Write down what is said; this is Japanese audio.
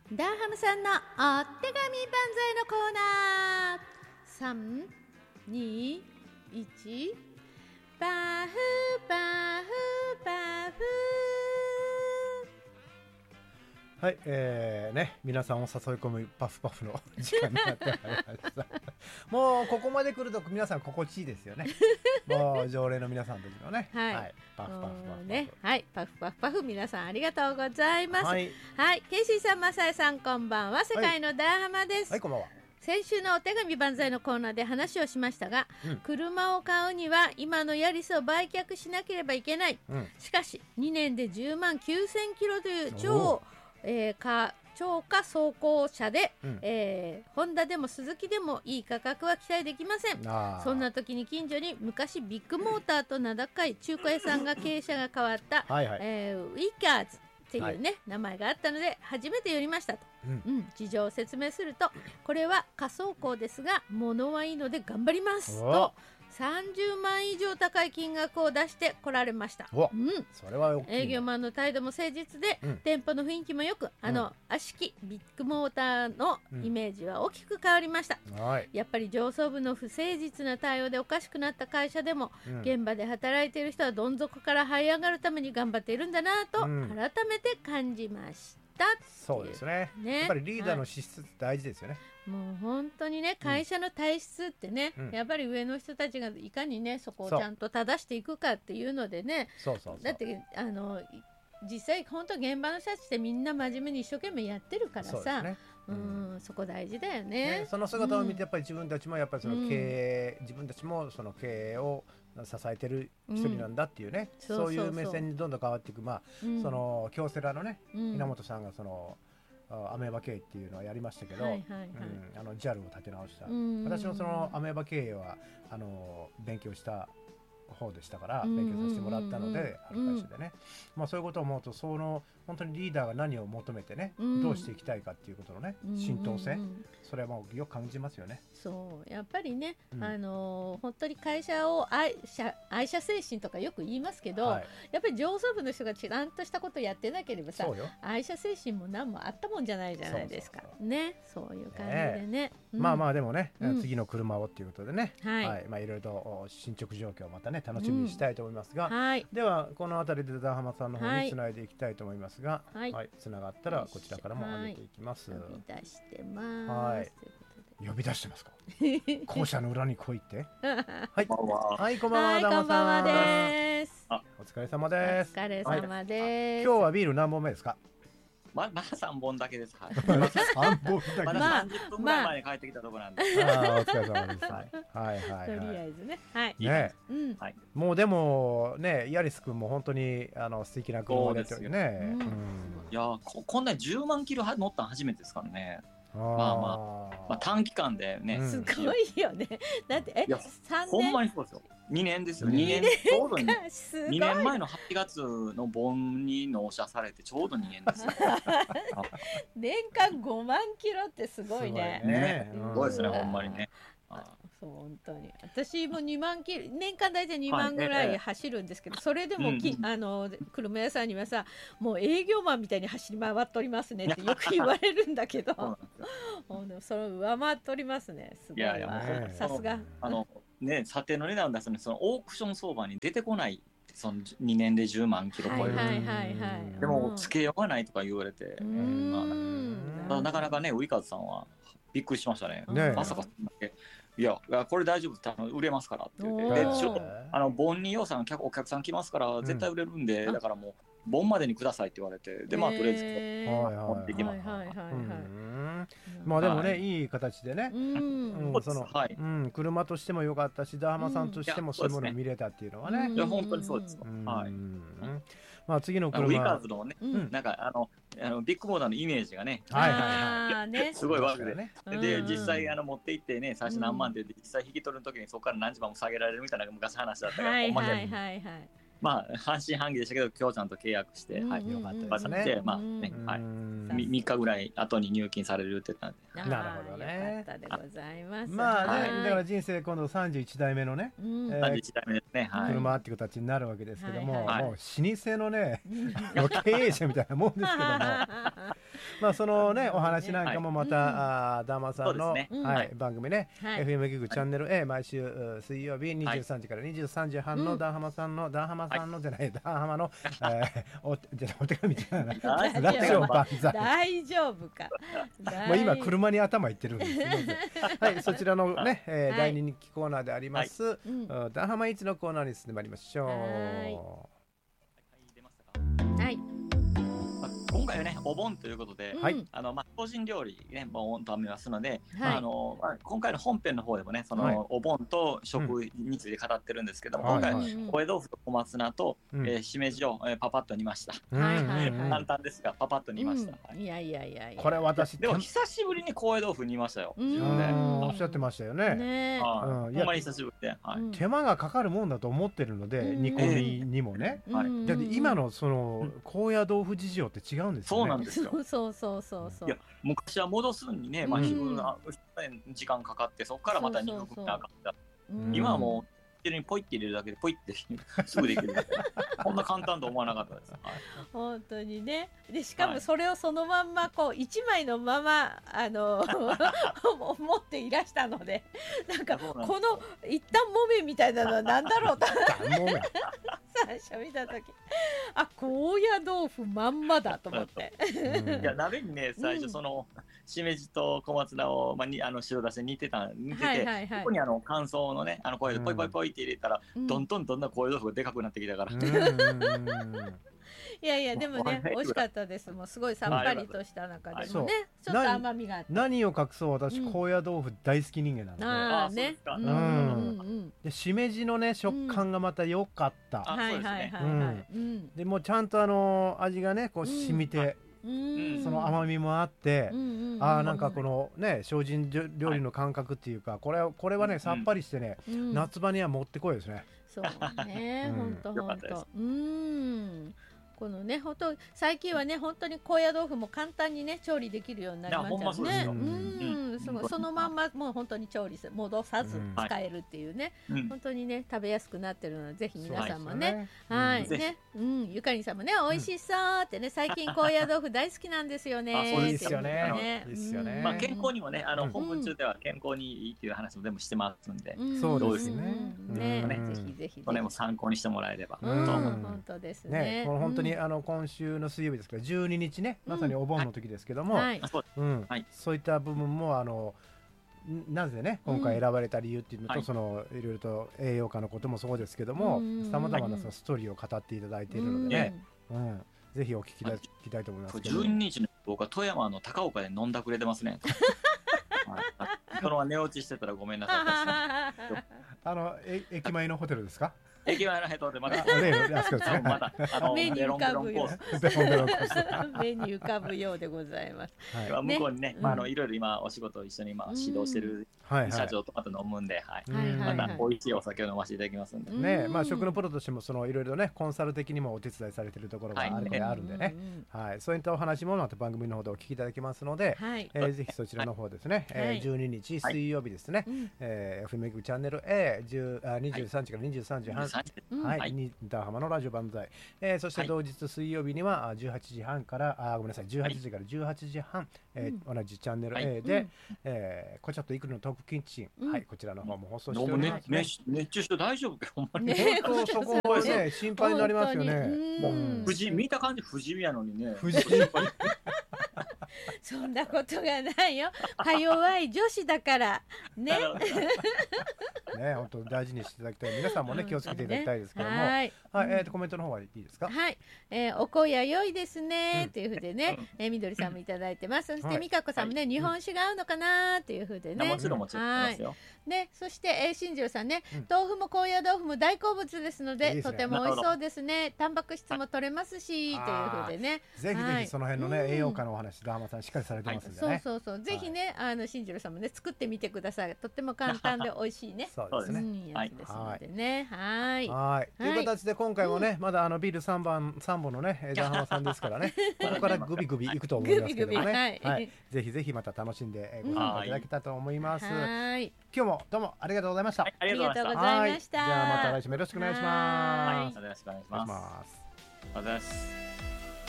ダーハムさんのお手紙万歳のコーナー。3、2、1、パフパフパフ。 はい、皆さんを誘い込むパフパフの時間になってまいりましたもうここまで来ると皆さん心地いいですよねもう常連の皆さんたちのね、 はい、 はい、パフパフパフね、はい、パフパフパフ、皆さんありがとうございます。 はい、 はい、ケイシーさん、マサイさん、こんばんは。世界のダーハマです。 はい、こんばんは。 先週のお手紙万歳のコーナーで話をしましたが、車を買うには今のヤリスを売却しなければいけない、しかし2年で10万9000キロという超過走行車で、ホンダでもスズキでもいい価格は期待できません。そんな時に近所に昔ビッグモーターと名高い中古屋さんが経営者が変わった、ウィカーズっていうね、名前があったので初めて寄りましたと、事情を説明すると、これは仮走行ですが物はいいので頑張りますと30万以上高い金額を出して来られました。 それは大きいね。 営業マンの態度も誠実で、店舗の雰囲気もよく、悪しきビッグモーターのイメージは大きく変わりました。やっぱり上層部の不誠実な対応でおかしくなった会社でも、現場で働いている人はどん底から這い上がるために頑張っているんだなと改めて感じました。 そうですね。やっぱりリーダーの資質って大事ですよね。 もう本当にね、会社の体質ってね、やっぱり上の人たちがいかにねそこをちゃんと正していくかっていうのでね。だって実際本当現場の人たちってみんな真面目に一生懸命やってるからさ、そこ大事だよね。 その姿を見てやっぱり自分たちもやっぱりその経営、自分たちもその経営を支えてる一人なんだっていうね、そういう目線にどんどん変わっていく。その京セラのね、稲本さんがそのアメーバ経営っていうのはやりましたけど、JAL を立て直した。私もそのアメーバ経営は勉強した方でしたから勉強させてもらったので、ある会社でね、そういうことを思うと、その本当にリーダーが何を求めてね、どうしていきたいかっていうことのね、浸透性、それはもうよく感じますよね。 そうやっぱりね、本当に会社を愛社精神とかよく言いますけど、やっぱり上層部の人がちゃんとしたことをやってなければさ、愛社精神も何もあったもんじゃないじゃないですか。そういう感じでね。 でもね、次の車をっていうことでね、いろいろと進捗状況をまたね楽しみにしたいと思いますが、ではこの辺りでダーハマさんの方につないでいきたいと思いますが、つながったらこちらからも上げていきます。 呼び出してます。 呼び出してますか校舎の裏に来いってはい、こんばんは。はい、こんばんはです。 お疲れ様です。 お疲れ様です。 今日はビール何本目ですか？ まだ3本だけです。3 本だけ。 まだ30分ぐらい前に帰ってきたところなんで。 お疲れ様です。 とりあえずね。 もうでもね、ヤリス君も本当に素敵な車でというね。 いや、こんな10万キロ乗ったの初めてですからね。短期間でね。 すごいよね。だって3年。 ほんまにそうですよ。2年ですよ。2年ちょうど2年前の8月の盆に納車されてちょうど2年ですよ。 年間5万キロってすごいね。 すごいですね、ほんまにね。 そう本当に私も2万キロ年間大体2万ぐらい走るんですけど、それでも車屋さんにはさ、もう営業マンみたいに走り回っておりますねってよく言われるんだけどそれを上回っておりますね。すごいわ、さすが査定の値段を出すのにそのオークション相場に出てこない、その2年で10万キロ超える。でもつけようがないとか言われて、なかなかね、ウィカーズさんはびっくりしましたね。まさかそんだけ、いやこれ大丈夫、売れますからって言って、盆にお客さん来ますから絶対売れるんで、だからもう盆までにくださいって言われて、でとりあえず持ってきました。 でもね、いい形でね、車としても良かったし、ダーハマさんとしてもそういうものを見れたっていうのはね。 いや本当にそうです。 次の車、 ウィカーズのね、なんかビッグモーターのイメージがね、すごい悪くて、で実際持って行ってね、最初何万で実際引き取る時にそこから何十万も下げられるみたいな昔話だったから、半信半疑でしたけど、今日ちゃんと契約して、よかったですね。3日ぐらい後に入金されるって言ったんで。 なるほどね。 よかったでございます。 だから人生今度31代目のね、 31代目ですね。 車っていう形になるわけですけども、もう老舗のね、経営者みたいなもんですけども、 まあそのねお話なんかもまたダーマさんの番組ね FM ギグチャンネル A 毎週水曜日23時から23時半のダーハマさんのダーハマのお手紙じゃないラジオ万歳。 大丈夫か。 もう今車に頭いってるんです。はい、そちらのね大人気コーナーでありますダーハマイチのコーナーに進んでまいりましょう。 はい。 今回はねお盆ということで、精進料理ねボンとありますので、今回の本編の方でもねそのお盆と食について語ってるんですけども、今回高野豆腐と小松菜としめじをパパッと煮ました。簡単ですがパパッと煮ました。 いやこれ私でも久しぶりに高野豆腐煮ましたよ。 おっしゃってましたよね。 ほんまに久しぶりで手間がかかるもんだと思ってるので煮込みにもね。だって今のその高野豆腐事情って違うんですよね。 そうなんですよ。いや昔は戻すにね、日分が時間かかってそこからまた煮込みなあかった。今はもうにポイって入れるだけでポイってすぐできる。こんな簡単と思わなかったです。 本当にね。でしかもそれをそのまんまこう一枚のまま持っていらしたので、なんかこの一旦もめみたいなのはなんだろうと最初見た時、高野豆腐まんまだと思って。 いや鍋にね最初そのしめじと小松菜を白だしで煮てて、ここに乾燥のねこういうポイポイポイって入れたらどんどん高野豆腐がでかくなってきたから。 いやでもね美味しかったです。もうすごいさっぱりとした中でもねちょっと甘みがあって。 何を隠そう私高野豆腐大好き人間なので。でしめじのね食感がまた良かった。でもちゃんと味がねこう染みて。その甘みもあってなんかこのね精進料理の感覚っていうかこれはねさっぱりしてね夏場にはもってこいですね。 そうね本当このね本当最近はね本当に高野豆腐も簡単にね調理できるようになりましたね。そのまんまもう本当に調理戻さず使えるっていうね、本当にね食べやすくなってるのでぜひ皆さんもねゆかりんさんもね美味しそうってね最近高野豆腐大好きなんですよね。 そうですよね。 健康にもね本文中では健康にいいっていう話も全部してますんで、 そうですね。 ぜひこれも参考にしてもらえれば。 本当ですね。 本当に今週の水曜日ですから12日ねまさにお盆の時ですけども、そういった部分もなぜね今回選ばれた理由っていうのと、そのいろいろと栄養価のこともそうですけどもさまざまなそのストーリーを語っていただいているのでね、ぜひお聞きたいと思いますけど。 12日の僕は富山の高岡で飲んだくれてますね。そのまま寝落ちしてたらごめんなさい。駅前のホテルですか？ 駅前のヘトでまた目に浮かぶよ目に浮かぶようでございます。 向こうにねいろいろ今お仕事を一緒に指導してる社長とまた飲むんで、また美味しいお酒を飲ませていただきますんでね。食のプロとしてもそのいろいろねコンサル的にもお手伝いされてるところがあるんでね、そういったお話もまた番組の方でお聞きいただけますので、ぜひそちらの方ですね12日水曜日ですね FM チャンネル A23時から23時半ダーハマのラジオ万歳。そして同日水曜日には18時半からごめんなさい18時から18時半同じチャンネル A でこちゃっといくのトークキッチン、こちらの方も放送しております。 熱中症大丈夫かほんまに。 そこはね心配になりますよね。 見た感じ不死身やのにね。 そんなことがないよ。か弱い女子だからね。 本当大事にしていただきたい。皆さんもね気をつけていただきたいですけども、コメントの方はいいですか？ はい、お声や良いですねというふうでね、みどりさんもいただいてます。そしてみかこさんもね日本酒が合うのかなというふうでね。 もちろんますよ。 ね、そして新庄さんね、豆腐も高野豆腐も大好物ですのでとても美味しそうですね。タンパク質も取れますしというふうでね。 ぜひぜひその辺のね栄養価のお話ダーマさんしっかりされてますんでね。 そうぜひね新庄さんもね作ってみてください。とっても簡単で美味しいね。 そうですね。 やつですのでね。 という形で今回もねまだビール3本のねダーハマさんですからねここからグビグビいくと思いますけどもね。ぜひぜひまた楽しんでご参加いただけたと思います。今日もどうもありがとうございました。 ありがとうございました。 じゃあまた来週もよろしくお願いします。 よろしくお願いします。ありがとうございます。